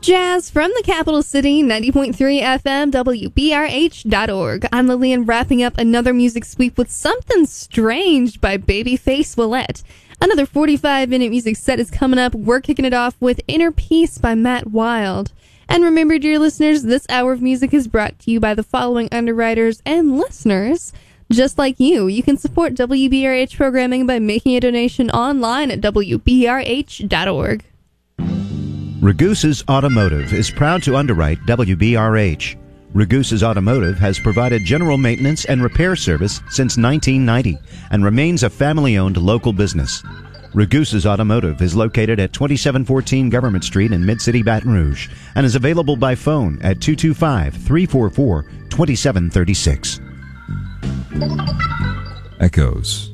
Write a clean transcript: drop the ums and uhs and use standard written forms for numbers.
Jazz from the capital city, 90.3 FM, WBRH.org. I'm Lillian, wrapping up another music sweep with Something Strange by Babyface Willette. Another 45-minute music set is coming up. We're kicking it off with Inner Peace by Matt Wild. And remember, dear listeners, this hour of music is brought to you by the following underwriters and listeners. Just like you, you can support WBRH programming by making a donation online at WBRH.org. Ragusa's Automotive is proud to underwrite WBRH. Ragusa's Automotive has provided general maintenance and repair service since 1990 and remains a family-owned local business. Ragusa's Automotive is located at 2714 Government Street in Mid-City Baton Rouge and is available by phone at 225-344-2736. Echoes